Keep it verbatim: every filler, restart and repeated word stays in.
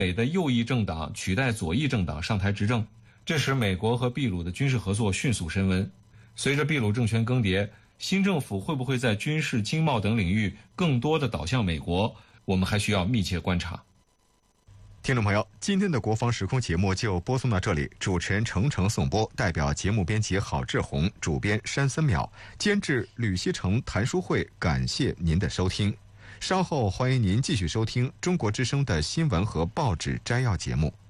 美的右翼政党取代左翼政党上台执政，这使美国和秘鲁的军事合作迅速升温。随着秘鲁政权更迭，新政府会不会在军事、经贸等领域更多的倒向美国，我们还需要密切观察。 听众朋友，今天的国防时空节目就播送到这里，主持人程程颂播，代表节目编辑郝志红，主编山森淼，监制吕锡成、谭书慧，感谢您的收听。稍后欢迎您继续收听中国之声的新闻和报纸摘要节目。